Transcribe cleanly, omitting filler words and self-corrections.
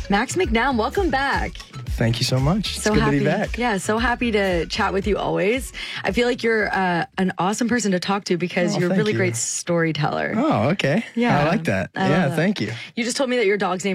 Max McNown, welcome back. Thank you so much. It's good to be back. Yeah, so happy to chat with you always. I feel like you're an awesome person to talk to because you're a really great storyteller. Oh, okay. Yeah. I like that. I love that. Thank you. You just told me that your dog's name